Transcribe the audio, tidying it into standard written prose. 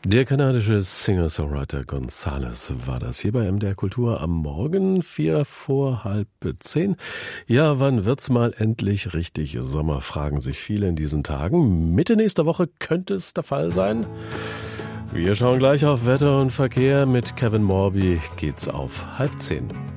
Der kanadische Singer-Songwriter Gonzales war das hier bei MDR Kultur am Morgen, 9:45. Ja, wann wird's mal endlich richtig Sommer, fragen sich viele in diesen Tagen. Mitte nächster Woche könnte es der Fall sein. Wir schauen gleich auf Wetter und Verkehr. Mit Kevin Morby geht's auf 9:30.